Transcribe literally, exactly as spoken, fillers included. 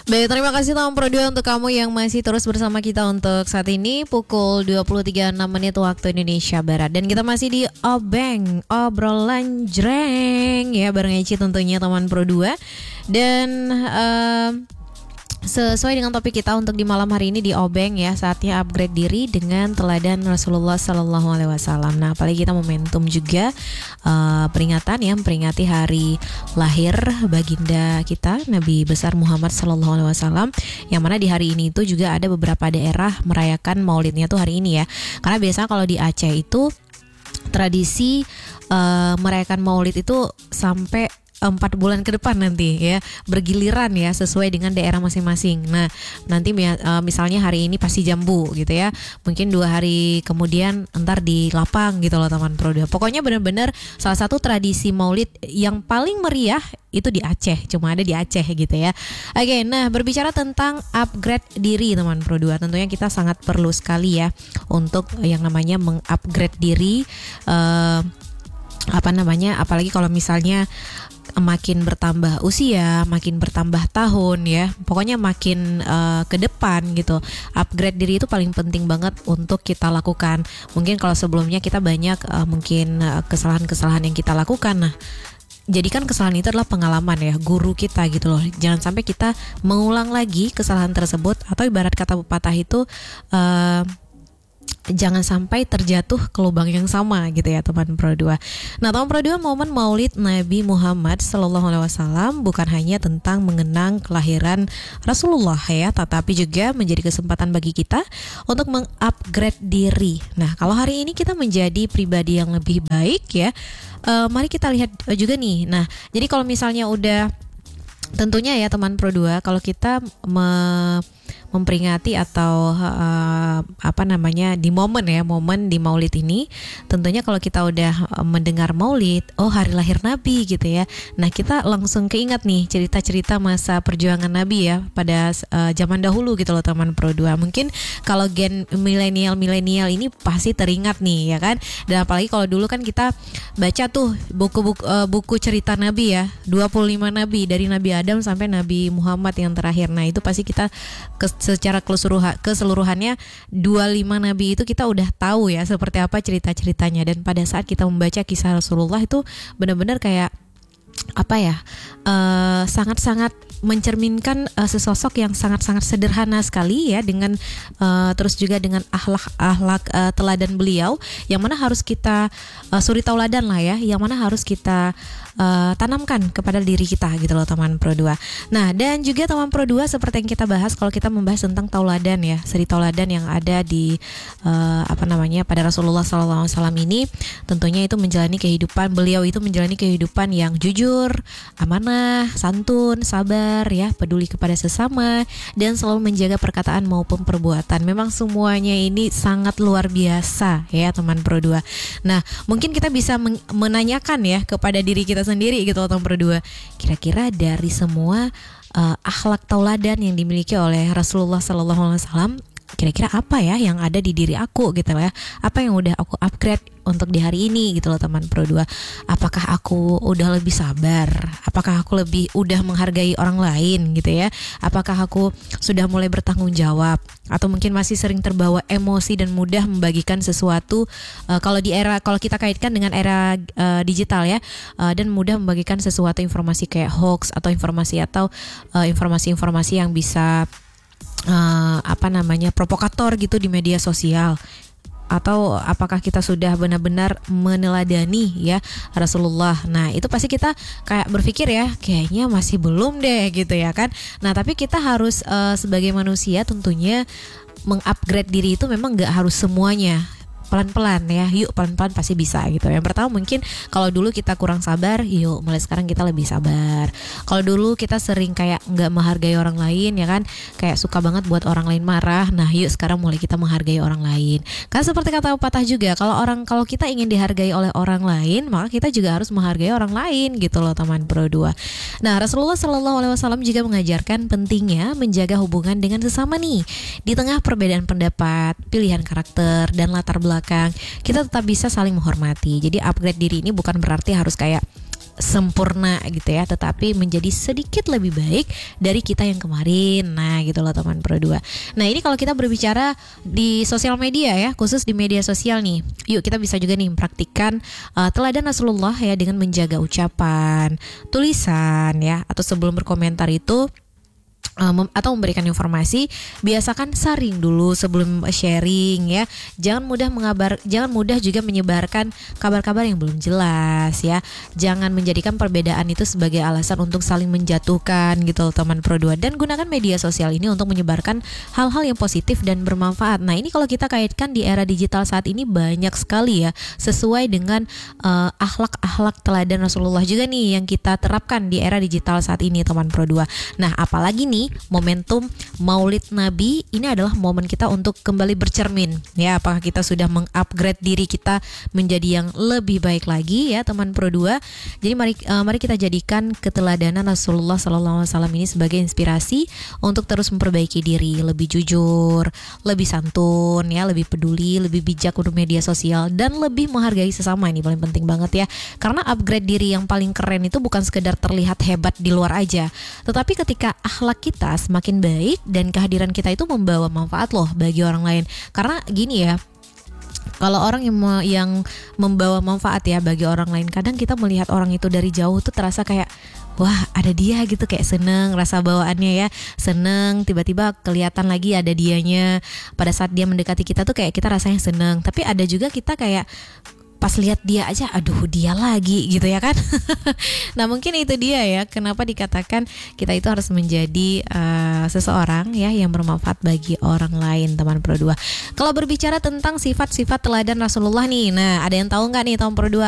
Baik, terima kasih Tom Pro dua untuk kamu yang masih terus bersama kita untuk saat ini pukul dua puluh tiga enam menit waktu Indonesia Barat. Dan kita masih di Obeng, obrolan jreng ya, bareng Eci tentunya teman Pro dua. Dan uh, sesuai dengan topik kita untuk di malam hari ini di Obeng ya, saatnya upgrade diri dengan teladan Rasulullah Sallallahu Alaihi Wasallam. Nah, apalagi kita momentum juga uh, peringatan ya, memperingati hari lahir baginda kita Nabi besar Muhammad Sallallahu Alaihi Wasallam. Yang mana di hari ini itu juga ada beberapa daerah merayakan Maulidnya tuh hari ini ya. Karena biasanya kalau di Aceh itu tradisi uh, merayakan Maulid itu sampai empat bulan ke depan nanti ya, bergiliran ya, sesuai dengan daerah masing-masing. Nah nanti uh, misalnya hari ini pasti Jambu gitu ya, mungkin dua hari kemudian entar di Lapang gitu loh teman Pro dua. Pokoknya benar-benar salah satu tradisi Maulid yang paling meriah itu di Aceh, cuma ada di Aceh gitu ya. Oke, nah berbicara tentang upgrade diri teman Pro dua, tentunya kita sangat perlu sekali ya untuk yang namanya mengupgrade diri, uh, apa namanya, apalagi kalau misalnya makin bertambah usia, makin bertambah tahun ya, pokoknya makin uh, ke depan gitu. Upgrade diri itu paling penting banget untuk kita lakukan. Mungkin kalau sebelumnya kita banyak uh, mungkin uh, kesalahan-kesalahan yang kita lakukan, nah jadikan kesalahan itu adalah pengalaman ya, guru kita gitu loh. Jangan sampai kita mengulang lagi kesalahan tersebut, atau ibarat kata pepatah itu uh, jangan sampai terjatuh ke lubang yang sama gitu ya teman Pro dua. Nah teman Pro dua, momen Maulid Nabi Muhammad Sallallahu Alaihi Wasallam bukan hanya tentang mengenang kelahiran Rasulullah ya, tetapi juga menjadi kesempatan bagi kita untuk mengupgrade diri. Nah kalau hari ini kita menjadi pribadi yang lebih baik ya, uh, mari kita lihat juga nih. Nah jadi kalau misalnya udah, tentunya ya teman Pro dua, kalau kita me- memperingati atau uh, apa namanya di momen ya, momen di Maulid ini, tentunya kalau kita udah uh, mendengar Maulid, oh hari lahir Nabi gitu ya. Nah kita langsung keingat nih cerita-cerita masa perjuangan Nabi ya pada uh, zaman dahulu gitu loh teman Pro dua. Mungkin kalau gen milenial-milenial ini pasti teringat nih ya kan. Dan apalagi kalau dulu kan kita baca tuh buku-buku uh, buku cerita Nabi ya, dua puluh lima Nabi dari Nabi Adam sampai Nabi Muhammad yang terakhir. Nah itu pasti kita ke, secara keseluruhan, keseluruhannya dua puluh lima Nabi itu kita udah tahu ya seperti apa cerita-ceritanya. Dan pada saat kita membaca kisah Rasulullah itu benar-benar kayak apa ya, uh, sangat-sangat mencerminkan uh, sesosok yang sangat-sangat sederhana sekali ya, dengan uh, terus juga dengan akhlak-akhlak uh, teladan beliau, yang mana harus kita uh, suri tauladan lah ya, yang mana harus kita uh, tanamkan kepada diri kita gitu loh teman Pro dua. Nah dan juga teman Pro dua, seperti yang kita bahas kalau kita membahas tentang tauladan ya, seri tauladan yang ada di uh, apa namanya pada Rasulullah Sallallahu Alaihi Wasallam ini, tentunya itu menjalani kehidupan beliau itu menjalani kehidupan yang jujur, amanah, santun, sabar ya, peduli kepada sesama, dan selalu menjaga perkataan maupun perbuatan. Memang semuanya ini sangat luar biasa ya teman Pro dua. Nah mungkin kita bisa men- menanyakan ya kepada diri kita sendiri gitu teman Pro dua, kira-kira dari semua uh, akhlak tauladan yang dimiliki oleh Rasulullah Sallallahu Alaihi Wasallam, kira-kira apa ya yang ada di diri aku gitu ya, apa yang udah aku upgrade untuk di hari ini gitu loh teman Pro dua. Apakah aku udah lebih sabar? Apakah aku lebih udah menghargai orang lain gitu ya? Apakah aku sudah mulai bertanggung jawab? Atau mungkin masih sering terbawa emosi dan mudah membagikan sesuatu, uh, kalau di era, kalau kita kaitkan dengan era uh, digital ya, uh, dan mudah membagikan sesuatu informasi kayak hoax atau informasi atau uh, informasi-informasi yang bisa uh, apa namanya provokator gitu di media sosial. Atau apakah kita sudah benar-benar meneladani ya Rasulullah. Nah itu pasti kita kayak berpikir ya, kayaknya masih belum deh gitu ya kan. Nah tapi kita harus uh, sebagai manusia tentunya mengupgrade diri itu memang gak harus semuanya, pelan-pelan ya, yuk pelan-pelan pasti bisa gitu. Yang pertama mungkin kalau dulu kita kurang sabar, yuk mulai sekarang kita lebih sabar. Kalau dulu kita sering kayak nggak menghargai orang lain ya kan, kayak suka banget buat orang lain marah, nah yuk sekarang mulai kita menghargai orang lain. Karena seperti kata pepatah juga, kalau orang kalau kita ingin dihargai oleh orang lain, maka kita juga harus menghargai orang lain gitu loh teman Pro dua. Nah Rasulullah Sallallahu Alaihi Wasallam juga mengajarkan pentingnya menjaga hubungan dengan sesama nih, di tengah perbedaan pendapat, pilihan karakter dan latar belakang, kita tetap bisa saling menghormati. Jadi upgrade diri ini bukan berarti harus kayak sempurna gitu ya, tetapi menjadi sedikit lebih baik dari kita yang kemarin. Nah gitu loh teman Pro dua. Nah ini kalau kita berbicara di sosial media ya, khusus di media sosial nih, yuk kita bisa juga nih praktikkan uh, teladan Rasulullah ya, dengan menjaga ucapan, tulisan ya, atau sebelum berkomentar itu Um, atau memberikan informasi, biasakan saring dulu sebelum sharing ya. Jangan mudah mengabar, jangan mudah juga menyebarkan kabar-kabar yang belum jelas ya. Jangan menjadikan perbedaan itu sebagai alasan untuk saling menjatuhkan gitu teman Pro dua. Dan gunakan media sosial ini untuk menyebarkan hal-hal yang positif dan bermanfaat. Nah ini kalau kita kaitkan di era digital saat ini banyak sekali ya, sesuai dengan uh, akhlak-akhlak teladan Rasulullah juga nih yang kita terapkan di era digital saat ini teman Pro dua. Nah apalagi nih momentum Maulid Nabi, ini adalah momen kita untuk kembali bercermin ya, apakah kita sudah mengupgrade diri kita menjadi yang lebih baik lagi ya teman Pro dua. Jadi mari uh, mari kita jadikan keteladanan Rasulullah sallallahu alaihi wasallam ini sebagai inspirasi untuk terus memperbaiki diri, lebih jujur, lebih santun ya, lebih peduli, lebih bijak untuk media sosial, dan lebih menghargai sesama. Ini paling penting banget ya, karena upgrade diri yang paling keren itu bukan sekedar terlihat hebat di luar aja, tetapi ketika akhlak kita semakin baik dan kehadiran kita itu membawa manfaat loh bagi orang lain. Karena gini ya, kalau orang yang yang membawa manfaat ya bagi orang lain, kadang kita melihat orang itu dari jauh tuh terasa kayak wah ada dia gitu, kayak seneng rasa bawaannya ya, seneng, tiba-tiba kelihatan lagi ada dianya. Pada saat dia mendekati kita tuh kayak kita rasanya seneng, tapi ada juga kita kayak pas lihat dia aja, aduh dia lagi gitu ya kan. Nah mungkin itu dia ya, kenapa dikatakan kita itu harus menjadi uh, seseorang ya yang bermanfaat bagi orang lain teman Pro dua. Kalau berbicara tentang sifat-sifat teladan Rasulullah nih, nah ada yang tahu nggak nih teman Pro dua?